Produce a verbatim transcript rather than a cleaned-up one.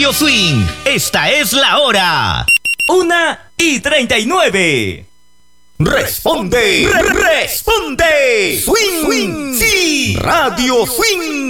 Radio Swing, esta es la hora. Una y treinta y nueve. Responde, re responde. Swing, swing, sí. Radio Swing.